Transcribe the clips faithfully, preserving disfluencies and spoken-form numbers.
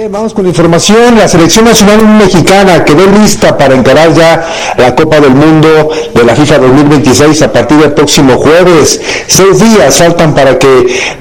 Bien, vamos con la información. La selección nacional mexicana quedó lista para encarar ya la Copa del Mundo de la FIFA dos mil veintiséis a partir del próximo jueves. Seis días faltan para que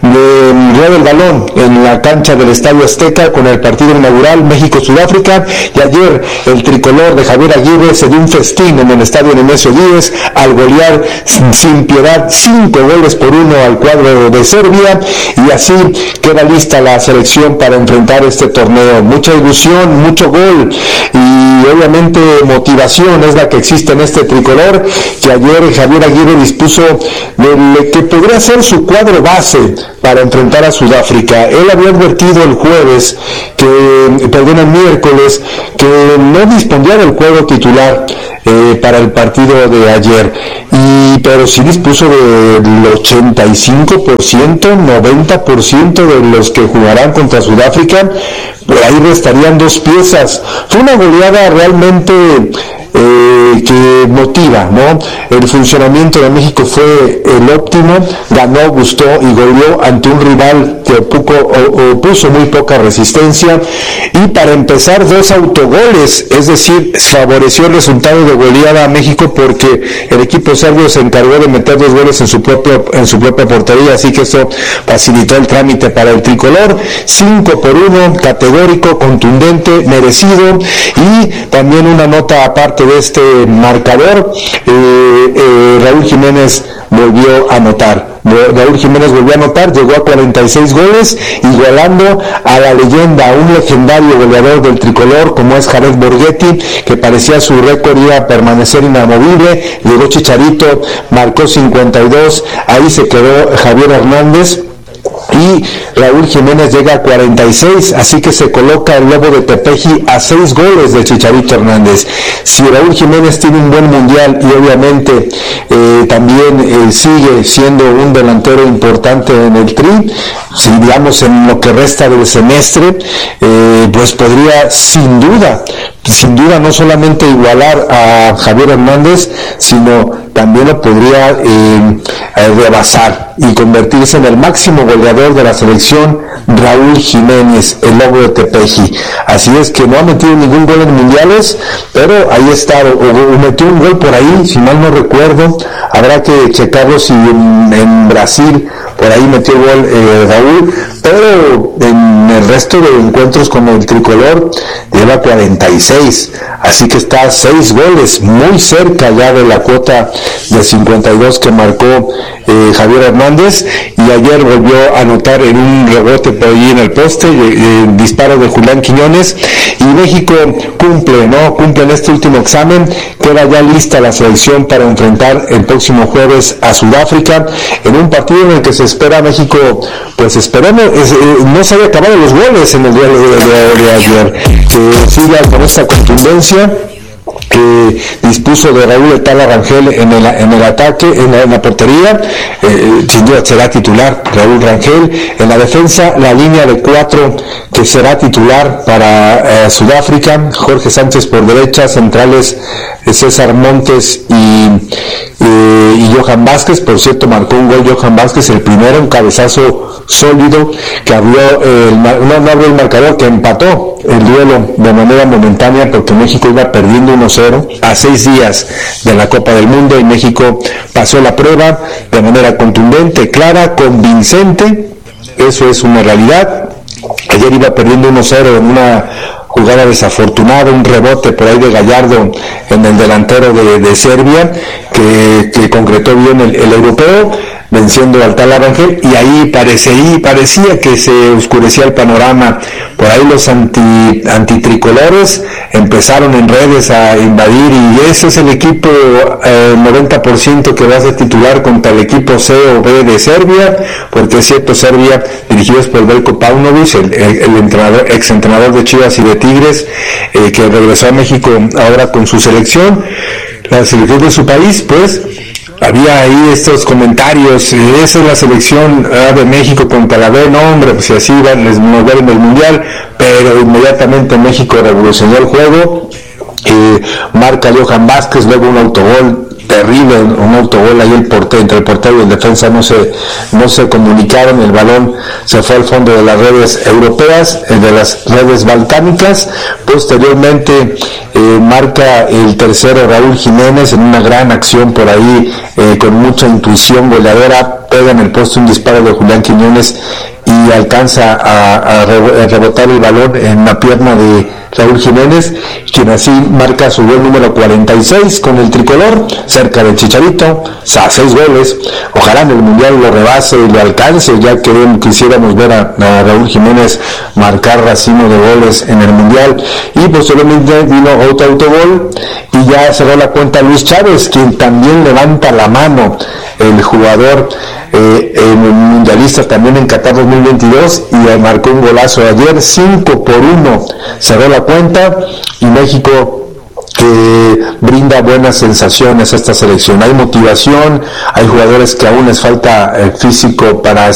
le ruede el balón en la cancha del Estadio Azteca con el partido inaugural México-Sudáfrica. Y ayer el tricolor de Javier Aguirre se dio un festín en el Estadio Nemesio Díez al golear sin piedad cinco goles por uno al cuadro de Serbia, y así queda lista la selección para enfrentar este torneo. Mucha ilusión, mucho gol y obviamente motivación es la que existe en este tricolor, que ayer Javier Aguirre dispuso de que podría ser su cuadro base para enfrentar a Sudáfrica. Él había advertido el jueves, que, perdón, el miércoles, que no dispondría del cuadro titular eh, para el partido de ayer, y pero sí dispuso del ochenta y cinco por ciento, noventa por ciento de los que jugarán contra Sudáfrica. Por ahí restarían dos piezas. Fue una goleada realmente eh, que motiva, ¿no? El funcionamiento de México fue el óptimo, ganó, gustó y goleó ante un rival que opuco, o, opuso muy poca resistencia, y para empezar dos autogoles, es decir, favoreció el resultado de goleada a México porque el equipo serbio se encargó de meter dos goles en su propio, en su propia portería, así que eso facilitó el trámite para el tricolor. Cinco por uno, categórico, contundente, merecido. Y también una nota aparte de este marcador, eh, eh, Raúl Jiménez volvió a anotar. Raúl Jiménez volvió a anotar, llegó a cuarenta y seis goles, igualando a la leyenda, a un legendario goleador del tricolor como es Jared Borghetti, que parecía su récord iba a permanecer inamovible. Llegó Chicharito, marcó cincuenta y dos, ahí se quedó Javier Hernández, y Raúl Jiménez llega a cuarenta y seis, así que se coloca el Lobo de Tepeji a seis goles de Chicharito Hernández. Si Raúl Jiménez tiene un buen mundial y obviamente eh, también eh, sigue siendo un delantero importante en el Tri, si digamos en lo que resta del semestre, eh, pues podría sin duda, sin duda no solamente igualar a Javier Hernández, sino también lo podría eh, rebasar y convertirse en el máximo goleador de la selección, Raúl Jiménez, el Lobo de Tepeji. Así es que no ha metido ningún gol en mundiales, pero ahí está, o, o metió un gol por ahí, si mal no recuerdo, habrá que checarlo si en, en Brasil por ahí metió gol eh, Raúl, pero en el resto de encuentros con el tricolor lleva cuarenta y seis, así que está a seis goles, muy cerca ya de la cuota de cincuenta y dos que marcó eh, Javier Hernández, y ayer volvió a anotar en un rebote por ahí en el poste, eh, disparo de Julián Quiñones, y México cumple, ¿no? Cumple en este último examen, queda ya lista la selección para enfrentar el próximo jueves a Sudáfrica, en un partido en el que se espera a México, pues esperemos, es, eh, no se haya acabado los goles en el duelo de, de, de, de ayer, que siga con esta contundencia que dispuso de Raúl El Tala Rangel en el, en el ataque, en la, en la portería, eh, sin duda será titular Raúl Rangel. En la defensa, la línea de cuatro que será titular para eh, Sudáfrica, Jorge Sánchez por derecha, centrales eh, César Montes y, eh, y Johan Vázquez. Por cierto, marcó un gol Johan Vázquez, el primero, un cabezazo sólido que abrió eh, el, no, no abrió el marcador, que empató el duelo de manera momentánea porque México iba perdiendo uno cero a seis días de la Copa del Mundo, y México pasó la prueba de manera contundente, clara, convincente. Eso es una realidad. Ayer iba perdiendo uno cero en una jugada desafortunada, un rebote por ahí de Gallardo en el delantero de, de Serbia, que, que concretó bien el, el europeo, venciendo al Tala Rangel, y ahí parecía, parecía que se oscurecía el panorama. Por ahí los anti, antitricolores empezaron en redes a invadir, y ese es el equipo eh, noventa por ciento que va a ser titular contra el equipo C o B de Serbia, porque es cierto, Serbia, dirigidos por Veljko Paunovic, el, el, el entrenador, ex entrenador de Chivas y de Tigres, eh, que regresó a México ahora con su selección, la selección de su país, pues había ahí estos comentarios, esa es la selección ah, de México contra la B, no hombre, pues si así van, les mover en el mundial, pero inmediatamente México revolucionó el juego, eh, marca Johan Vázquez, luego un autogol terrible, un autogol ahí el portero, entre el portero y el defensa no se, no se comunicaron, el balón se fue al fondo de las redes europeas, de las redes balcánicas. Posteriormente eh, marca el tercero Raúl Jiménez en una gran acción por ahí, eh, con mucha intuición goleadora, pega en el poste un disparo de Julián Quiñones y alcanza a, a rebotar el balón en la pierna de Raúl Jiménez, quien así marca su gol número cuarenta y seis con el tricolor, cerca del Chicharito, a seis goles. Ojalá en el Mundial lo rebase y lo alcance, ya que quisiéramos ver a, a Raúl Jiménez marcar racimo de goles en el Mundial. Y posteriormente vino otro autogol y ya cerró la cuenta Luis Chávez, quien también levanta la mano, el jugador eh, el mundialista también en Qatar dos mil veintidós, y marcó un golazo ayer, cinco por uno cerró la cuenta, y México que brinda buenas sensaciones a esta selección. Hay motivación, hay jugadores que aún les falta eh, físico para